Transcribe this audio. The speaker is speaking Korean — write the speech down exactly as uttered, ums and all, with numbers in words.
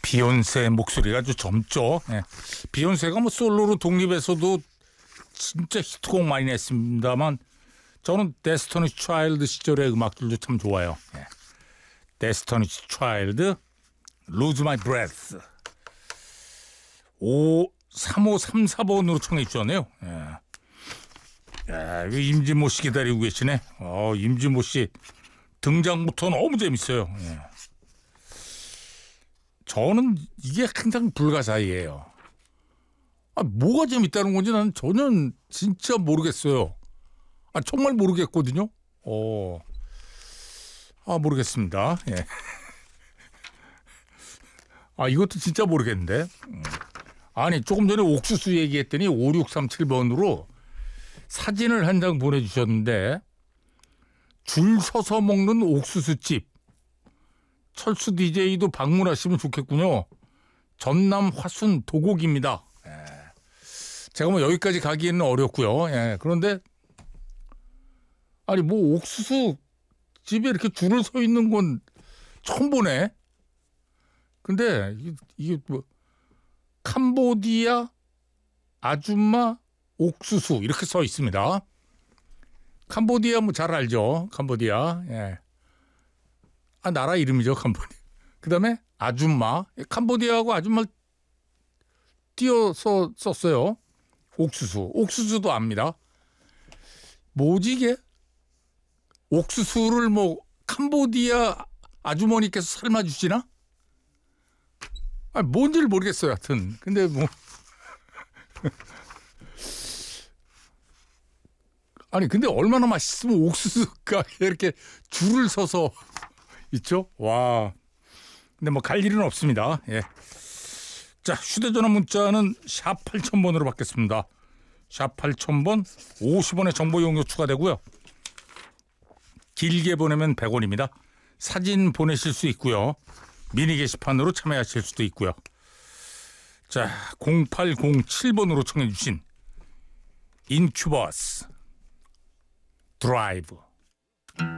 비욘세 목소리가 아주 젊죠. 예. 비욘세가 뭐 솔로로 독립해서도 진짜 히트곡 많이 냈습니다만 저는 데스티니 차일드 시절의 음악들도 참 좋아요. 예. 데스티니 차일드 Lose My Breath 오 삼오삼사 번으로 청해 주셨네요. 예. 야, 임진모 씨 기다리고 계시네. 어, 임진모 씨 등장부터 너무 재밌어요. 예. 저는 이게 항상 불가사의예요. 아, 뭐가 재밌다는 건지 나는 전혀 진짜 모르겠어요. 아, 정말 모르겠거든요. 어, 아 모르겠습니다. 예. 아, 이것도 진짜 모르겠는데. 아니, 조금 전에 옥수수 얘기했더니 오육삼칠 번으로 사진을 한 장 보내주셨는데 줄 서서 먹는 옥수수집. 철수 디제이도 방문하시면 좋겠군요. 전남 화순 도곡입니다. 예. 제가 뭐 여기까지 가기에는 어렵고요. 예. 그런데 아니 뭐 옥수수 집에 이렇게 줄을 서 있는 건 처음 보네. 근데 이게, 이게 뭐 캄보디아 아줌마 옥수수 이렇게 써 있습니다. 캄보디아 뭐 잘 알죠. 캄보디아. 예. 아, 나라 이름이죠, 캄보디아. 그다음에 아줌마. 캄보디아하고 아줌마 띄어서 썼어요. 옥수수. 옥수수도 압니다. 뭐지 이게? 옥수수를 뭐 캄보디아 아주머니께서 삶아 주시나? 아, 뭔지를 모르겠어요. 하여튼. 근데 뭐 아니 근데 얼마나 맛있으면 옥수수가 이렇게 줄을 서서 있죠? 와. 근데 뭐 갈 일은 없습니다. 예. 자, 휴대전화 문자는 샵 팔천 번으로 받겠습니다. 샵 팔천 번 오십 원의 정보 이용료 추가되고요. 길게 보내면 백 원입니다. 사진 보내실 수 있고요. 미니 게시판으로 참여하실 수도 있고요. 자, 공팔공칠 번으로 청해 주신 인큐버스 드라이브.